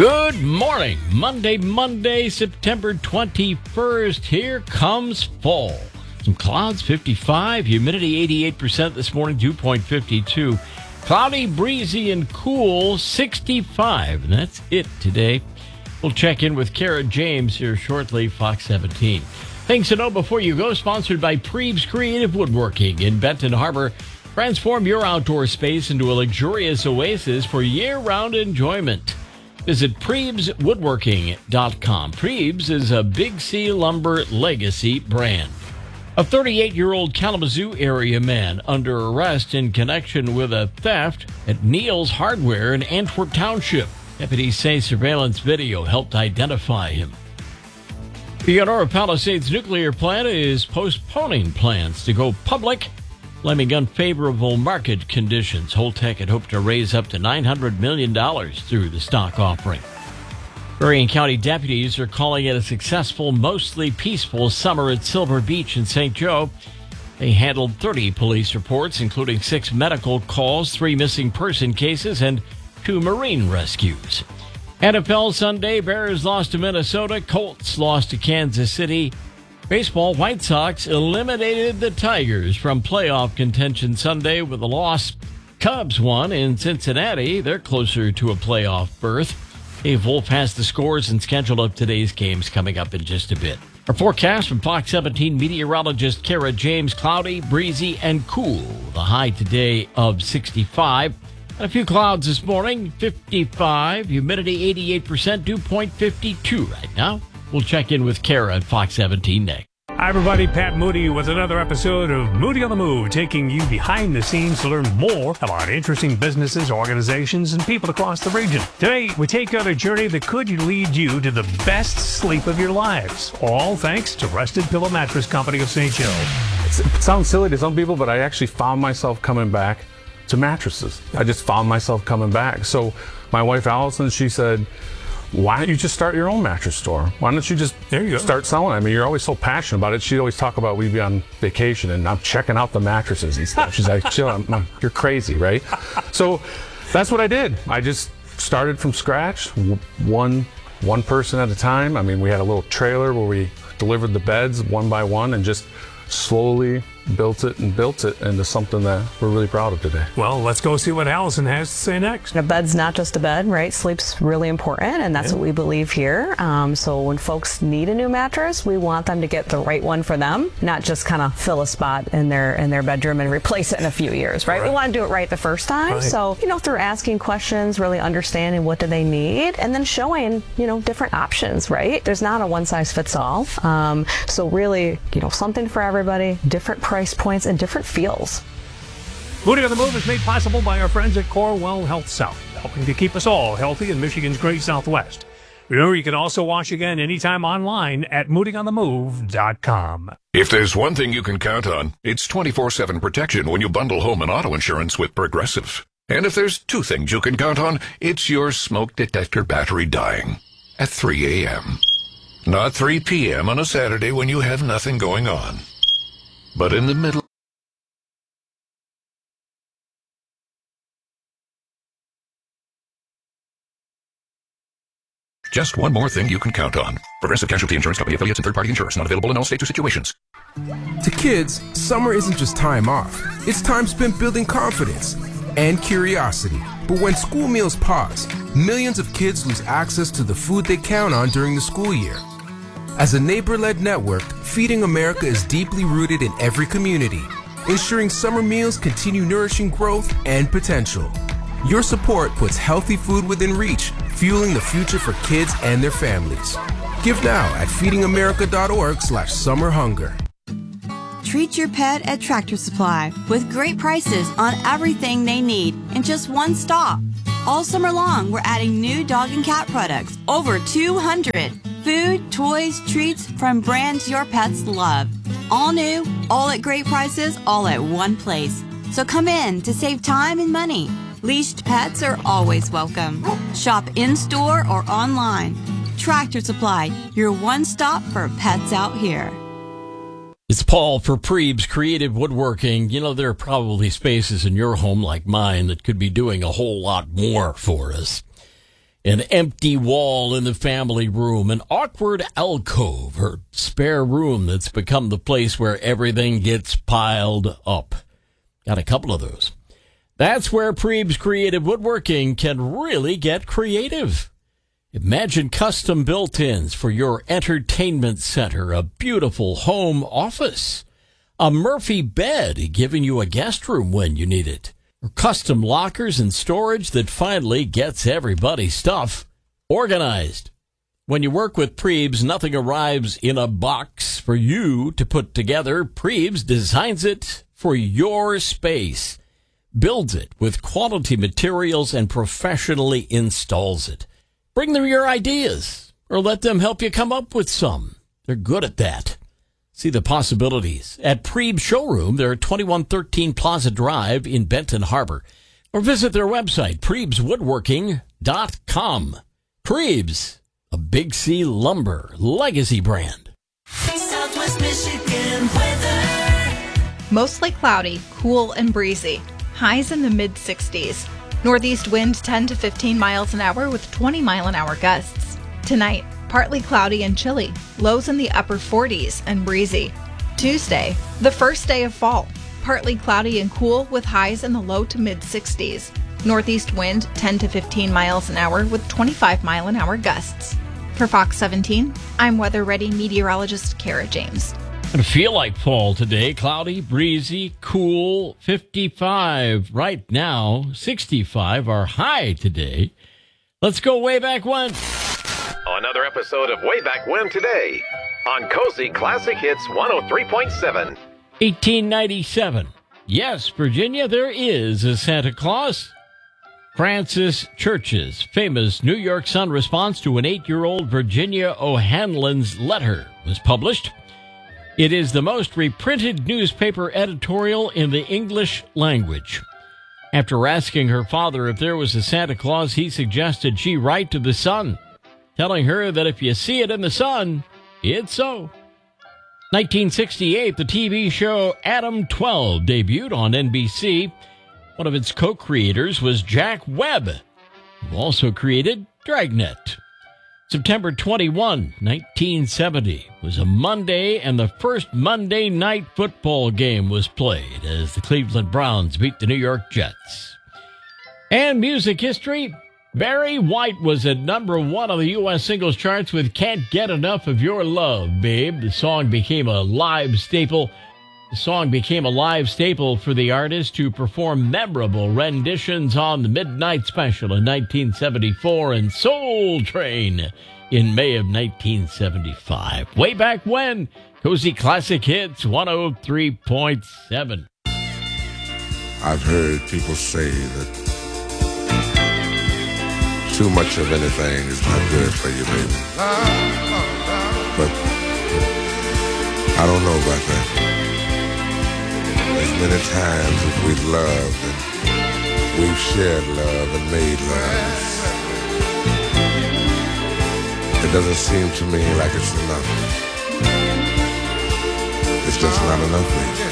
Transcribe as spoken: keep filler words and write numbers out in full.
Good morning. Monday, Monday, September twenty-first. Here comes fall. Some clouds, fifty-five. Humidity, eighty-eight percent this morning, dew point five two. Cloudy, breezy, and cool, sixty-five. And that's it today. We'll check in with Kara James here shortly, Fox seventeen. Things to know before you go, sponsored by Preebs Creative Woodworking in Benton Harbor. Transform your outdoor space into a luxurious oasis for year-round enjoyment. Visit Preebs Woodworking dot com. Preebs is a Big C Lumber legacy brand. A thirty-eight-year-old Kalamazoo area man under arrest in connection with a theft at Neal's Hardware in Antwerp Township. Deputies say surveillance video helped identify him. The Aurora Palisades nuclear plant is postponing plans to go public, blaming unfavorable market conditions. Holtec had hoped to raise up to nine hundred million dollars through the stock offering. Berrien County deputies are calling it a successful, mostly peaceful summer at Silver Beach in Saint Joe. They handled thirty police reports, including six medical calls, three missing person cases, and two marine rescues. N F L Sunday, Bears lost to Minnesota, Colts lost to Kansas City. Baseball, White Sox eliminated the Tigers from playoff contention Sunday with a loss. Cubs won in Cincinnati. They're closer to a playoff berth. Dave Wolf has the scores and schedule of today's games coming up in just a bit. Our forecast from Fox seventeen meteorologist Kara James: cloudy, breezy, and cool. The high today of sixty-five. And a few clouds this morning, fifty-five. Humidity eighty-eight percent, dew point five two right now. We'll check in with Kara at Fox seventeen next. Hi, everybody. Pat Moody with another episode of Moody on the Move, taking you behind the scenes to learn more about interesting businesses, organizations, and people across the region. Today, we take you on a journey that could lead you to the best sleep of your lives, all thanks to Rested Pillow Mattress Company of Saint Joe. It's, it sounds silly to some people, but I actually found myself coming back to mattresses. I just found myself coming back. So my wife, Allison, she said, why don't you just start your own mattress store? Why don't you just there you go. start selling? I mean, you're always so passionate about it. She'd always talk about we'd be on vacation and I'm checking out the mattresses and stuff. She's like, chill, I'm, I'm, you're crazy, right? So that's what I did. I just started from scratch, one one person at a time. I mean, we had a little trailer where we delivered the beds one by one and just slowly built it and built it into something that we're really proud of today. Well, let's go see what Allison has to say next. A bed's not just a bed, right? Sleep's really important, and that's yeah. what we believe here. Um, so when folks need a new mattress, we want them to get the right one for them, not just kind of fill a spot in their in their bedroom and replace it in a few years, right? right. We want to do it right the first time. Right. So, you know, through asking questions, really understanding what do they need, and then showing, you know, different options, right? There's not a one-size-fits-all. Um, so really, you know, something for everybody, different price points and different feels. Moody on the Move is made possible by our friends at Corewell Health South, helping to keep us all healthy in Michigan's great Southwest. Remember, you can also watch again anytime online at moody on the move dot com. If there's one thing you can count on, it's twenty-four seven protection when you bundle home and auto insurance with Progressive. And if there's two things you can count on, it's your smoke detector battery dying at three a.m. Not three p.m. on a Saturday when you have nothing going on, but in the middle. Just one more thing you can count on. Progressive Casualty Insurance Company affiliates and third-party insurers. Not available in all states or situations. To kids, summer isn't just time off. It's time spent building confidence and curiosity. But when school meals pause, millions of kids lose access to the food they count on during the school year. As a neighbor-led network, Feeding America is deeply rooted in every community, ensuring summer meals continue nourishing growth and potential. Your support puts healthy food within reach, fueling the future for kids and their families. Give now at feeding america dot org slash summer hunger. Treat your pet at Tractor Supply with great prices on everything they need in just one stop. All summer long, we're adding new dog and cat products, over two hundred. Food, toys, treats from brands your pets love. All new, all at great prices, all at one place. So come in to save time and money. Leashed pets are always welcome. Shop in-store or online. Tractor Supply, your one stop for pets out here. It's Paul for Preebs Creative Woodworking. You know, there are probably spaces in your home like mine that could be doing a whole lot more for us. An empty wall in the family room, an awkward alcove or spare room that's become the place where everything gets piled up. Got a couple of those. That's where Preeb's Creative Woodworking can really get creative. Imagine custom built-ins for your entertainment center, a beautiful home office, a Murphy bed giving you a guest room when you need it, or custom lockers and storage that finally gets everybody's stuff organized. When you work with Preeb's, nothing arrives in a box for you to put together. Preeb's designs it for your space, builds it with quality materials, and professionally installs it. Bring them your ideas, or let them help you come up with some. They're good at that. See the possibilities at Preeb's Showroom. They're at twenty-one thirteen Plaza Drive in Benton Harbor. Or visit their website, Preebs Woodworking dot com. Preeb's, a Big C Lumber legacy brand. Southwest Michigan weather. Mostly cloudy, cool and breezy. Highs in the mid sixties. Northeast wind ten to fifteen miles an hour with twenty mile an hour gusts. Tonight, partly cloudy and chilly. Lows in the upper forties and breezy. Tuesday, the first day of fall. Partly cloudy and cool with highs in the low to mid sixties. Northeast wind ten to fifteen miles an hour with twenty-five mile an hour gusts. For Fox seventeen, I'm weather ready meteorologist Kara James. Gonna feel like fall today. Cloudy, breezy, cool, fifty-five right now, sixty-five our high today. Let's go way back when. Another episode of Way Back When today on Cozy Classic Hits one oh three point seven. eighteen ninety-seven. Yes, Virginia, there is a Santa Claus. Francis Church's famous New York Sun response to an eight-year-old Virginia O'Hanlon's letter was published. It is the most reprinted newspaper editorial in the English language. After asking her father if there was a Santa Claus, he suggested she write to the Sun, telling her that if you see it in the sun, it's so. nineteen sixty-eight, the T V show Adam twelve debuted on N B C. One of its co-creators was Jack Webb, who also created Dragnet. September twenty-first, nineteen seventy was a Monday, and the first Monday night football game was played as the Cleveland Browns beat the New York Jets. And music history, Barry White was at number one on the U S singles charts with Can't Get Enough of Your Love, Babe. The song became a live staple. The song became a live staple for the artist to perform memorable renditions on the Midnight Special in nineteen seventy-four and Soul Train in May of nineteen seventy-five. Way back when, Cozy Classic Hits one oh three point seven. I've heard people say that too much of anything is not good for you, baby. But I don't know about that. As many times as we've loved and we've shared love and made love, it doesn't seem to me like it's enough. It's just not enough, baby.